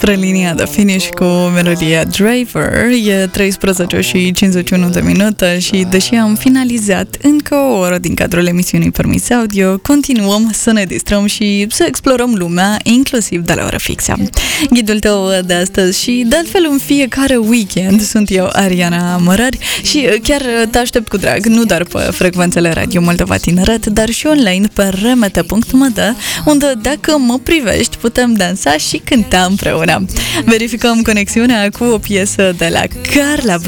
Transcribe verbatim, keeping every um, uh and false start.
spre linia de finish cu melodia Driver. E treisprezece și cincizeci și unu de minute și deși am finalizat încă o oră din cadrul emisiunii Permis Audio, continuăm să ne distrăm și să explorăm lumea, inclusiv de la ora fixă. Ghidul tău de astăzi și de altfel în fiecare weekend sunt eu, Ariana Mărari, și chiar te aștept cu drag, nu doar pe frecvențele Radio Moldova Tineret, dar și online pe remete punct m d, unde dacă mă privești putem dansa și cânta împreună. Verificăm conexiunea cu o piesă de la Carla